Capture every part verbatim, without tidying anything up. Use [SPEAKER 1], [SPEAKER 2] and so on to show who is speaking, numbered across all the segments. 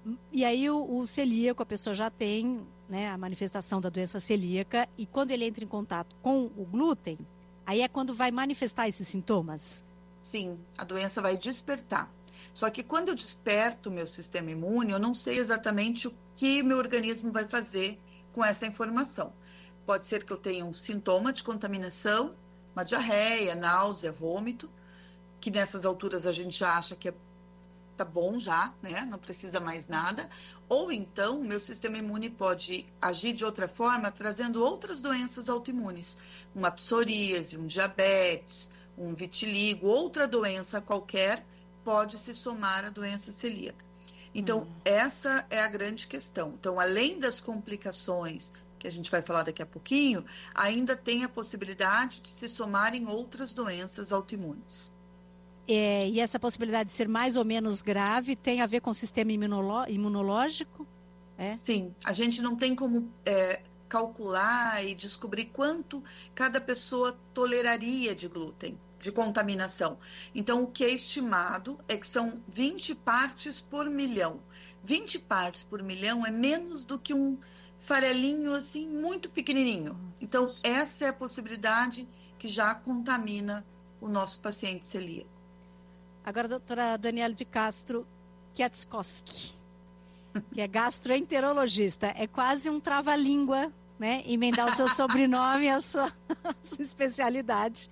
[SPEAKER 1] E aí o, o celíaco, a pessoa já tem, né, a manifestação da doença celíaca, e quando ele entra em contato com o glúten, aí é quando vai manifestar esses sintomas?
[SPEAKER 2] Sim, a doença vai despertar. Só que quando eu desperto o meu sistema imune, eu não sei exatamente o que meu organismo vai fazer com essa informação. Pode ser que eu tenha um sintoma de contaminação, uma diarreia, náusea, vômito, que nessas alturas a gente já acha que é, tá bom já, né? Não precisa mais nada. Ou então, o meu sistema imune pode agir de outra forma, trazendo outras doenças autoimunes. Uma psoríase, um diabetes, um vitiligo, outra doença qualquer pode se somar à doença celíaca. Então, hum. essa é a grande questão. Então, além das complicações, que a gente vai falar daqui a pouquinho, ainda tem a possibilidade de se somarem outras doenças autoimunes.
[SPEAKER 1] É, e essa possibilidade de ser mais ou menos grave tem a ver com o sistema imunoló- imunológico? É?
[SPEAKER 2] Sim, a gente não tem como é, calcular e descobrir quanto cada pessoa toleraria de glúten, de contaminação. Então, o que é estimado é que são vinte partes por milhão. vinte partes por milhão é menos do que um farelinho assim, muito pequenininho. Então, essa é a possibilidade que já contamina o nosso paciente celíaco.
[SPEAKER 1] Agora, a doutora Daniela de Castro Kwiatkowski, que é gastroenterologista, é quase um trava-língua, né? Emendar o seu sobrenome e a sua, a sua especialidade.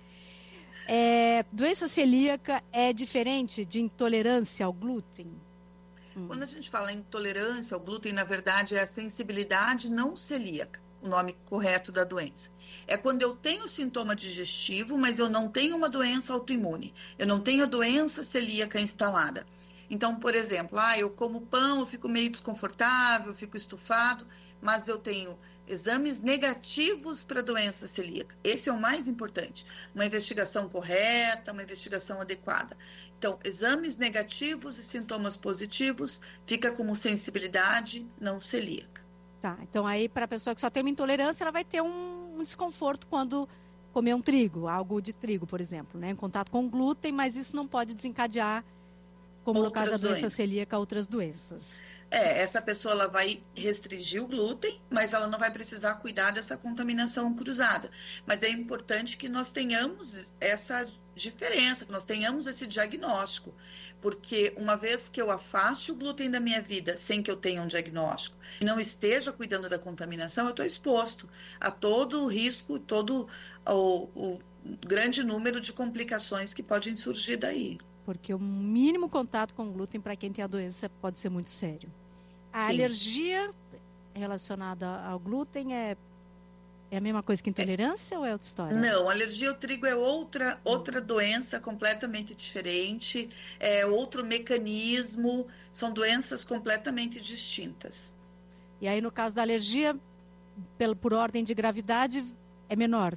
[SPEAKER 1] É, doença celíaca é diferente de intolerância ao glúten?
[SPEAKER 2] Quando a gente fala em intolerância ao glúten, na verdade, é a sensibilidade não celíaca, o nome correto da doença. É quando eu tenho sintoma digestivo, mas eu não tenho uma doença autoimune. Eu não tenho a doença celíaca instalada. Então, por exemplo, ah, eu como pão, eu fico meio desconfortável, eu fico estufado, mas eu tenho exames negativos para a doença celíaca. Esse é o mais importante. Uma investigação correta, uma investigação adequada. Então, exames negativos e sintomas positivos fica como sensibilidade não celíaca.
[SPEAKER 1] Tá, então aí para a pessoa que só tem uma intolerância, ela vai ter um, um desconforto quando comer um trigo, algo de trigo, por exemplo, né? Em contato com glúten, mas isso não pode desencadear, como outras no caso da doença doenças. celíaca, outras doenças.
[SPEAKER 2] É, essa pessoa ela vai restringir o glúten, mas ela não vai precisar cuidar dessa contaminação cruzada. Mas é importante que nós tenhamos essa diferença, que nós tenhamos esse diagnóstico, porque uma vez que eu afaste o glúten da minha vida sem que eu tenha um diagnóstico e não esteja cuidando da contaminação, eu estou exposto a todo o risco, todo o, o grande número de complicações que podem surgir daí.
[SPEAKER 1] Porque o mínimo contato com o glúten para quem tem a doença pode ser muito sério. A Sim. alergia relacionada ao glúten é, é a mesma coisa que intolerância é. ou é outra história?
[SPEAKER 2] Não, alergia ao trigo é outra, outra hum. doença completamente diferente, é outro mecanismo, são doenças completamente distintas.
[SPEAKER 1] E aí, no caso da alergia, pelo, por ordem de gravidade, é menor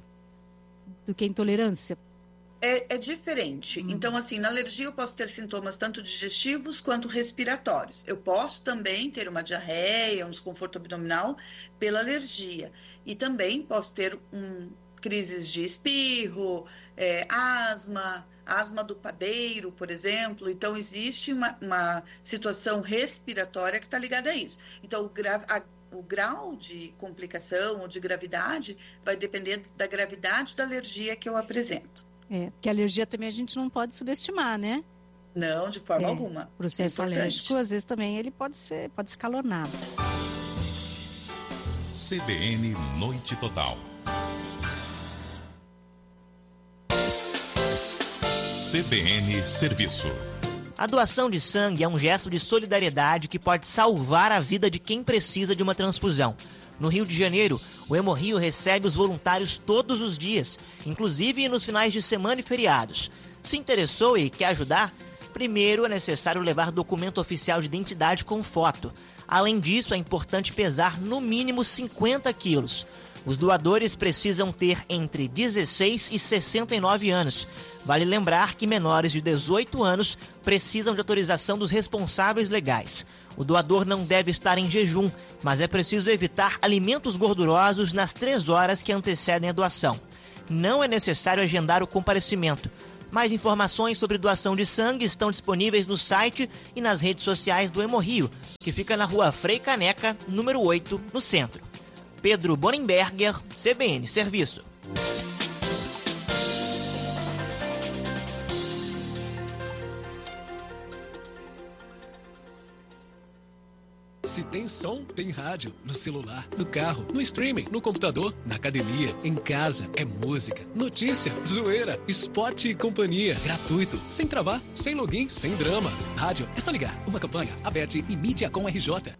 [SPEAKER 1] do que a intolerância?
[SPEAKER 2] É, é diferente. Hum. Então, assim, na alergia eu posso ter sintomas tanto digestivos quanto respiratórios. Eu posso também ter uma diarreia, um desconforto abdominal pela alergia. E também posso ter um, crises de espirro, é, asma, asma do padeiro, por exemplo. Então, existe uma, uma situação respiratória que está ligada a isso. Então, o gra- a O grau de complicação ou de gravidade vai depender da gravidade da alergia que eu apresento.
[SPEAKER 1] É, porque a alergia também a gente não pode subestimar, né?
[SPEAKER 2] Não, de forma
[SPEAKER 1] é,
[SPEAKER 2] alguma.
[SPEAKER 1] O processo é alérgico, às vezes também ele pode ser, pode escalonar.
[SPEAKER 3] C B N Noite Total. C B N Serviço.
[SPEAKER 4] A doação de sangue é um gesto de solidariedade que pode salvar a vida de quem precisa de uma transfusão. No Rio de Janeiro, o Hemorrio recebe os voluntários todos os dias, inclusive nos finais de semana e feriados. Se interessou e quer ajudar? Primeiro é necessário levar documento oficial de identidade com foto. Além disso, é importante pesar no mínimo cinquenta quilos. Os doadores precisam ter entre dezesseis e sessenta e nove anos. Vale lembrar que menores de dezoito anos precisam de autorização dos responsáveis legais. O doador não deve estar em jejum, mas é preciso evitar alimentos gordurosos nas três horas que antecedem a doação. Não é necessário agendar o comparecimento. Mais informações sobre doação de sangue estão disponíveis no site e nas redes sociais do Hemorrio, que fica na rua Frei Caneca, número oito, no centro. Pedro Bonenberger, C B N Serviço.
[SPEAKER 5] Se tem som, tem rádio. No celular, no carro, no streaming, no computador, na academia, em casa. É música, notícia, zoeira, esporte e companhia. Gratuito, sem travar, sem login, sem drama. Rádio, é só ligar. Uma campanha, Abete e Mídia com R J.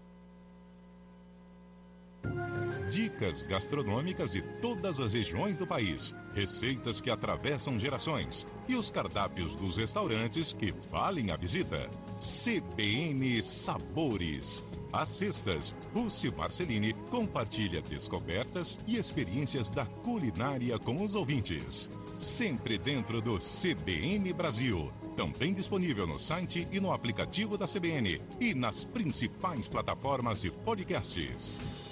[SPEAKER 3] Dicas gastronômicas de todas as regiões do país, receitas que atravessam gerações e os cardápios dos restaurantes que valem a visita. C B N Sabores. Às sextas, Rússio Marcelini compartilha descobertas e experiências da culinária com os ouvintes. Sempre dentro do C B N Brasil. Também disponível no site e no aplicativo da C B N e nas principais plataformas de podcasts.